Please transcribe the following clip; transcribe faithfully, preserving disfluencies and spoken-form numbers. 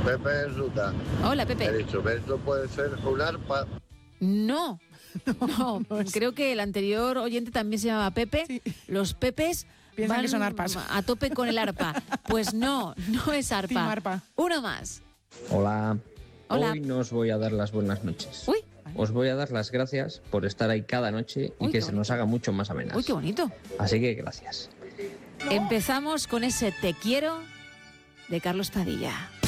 Pepe en Ruta. Hola, Pepe. He dicho, ¿esto puede ser un arpa? No, no, no es... creo que el anterior oyente también se llamaba Pepe. Sí. Los Pepes Piensan van que son arpas. a tope con el arpa. Pues no, no es arpa. Team arpa. Uno más. Hola. Hola. Hoy no os voy a dar las buenas noches. Uy. Os voy a dar las gracias por estar ahí cada noche y Uy, que qué se nos haga mucho más amenas. Uy, qué bonito. Así que gracias. No. Empezamos con ese Te quiero de Carlos Padilla.